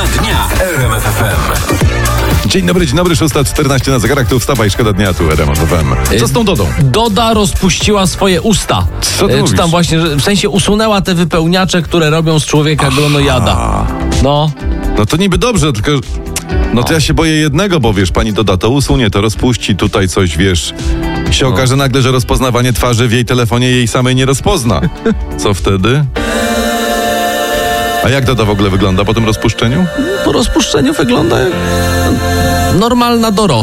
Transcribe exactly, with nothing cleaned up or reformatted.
dnia w R M F F M. Dzień dobry, dzień dobry, szósta czternaście na zegarach, tu wstawaj, szkoda dnia, tu R M F F M. Co z tą Dodą? Doda rozpuściła swoje usta. Co ty E, mówisz? Czy tam właśnie, że w sensie usunęła te wypełniacze, które robią z człowieka glonojada. No. No to niby dobrze, tylko... No to ja się boję jednego, bo wiesz, pani Doda to usunie, to rozpuści, tutaj coś, wiesz... Się okaże nagle, że rozpoznawanie twarzy w jej telefonie jej samej nie rozpozna. Co wtedy? A jak Doda w ogóle wygląda po tym rozpuszczeniu? Po rozpuszczeniu wygląda jak normalna Dorota.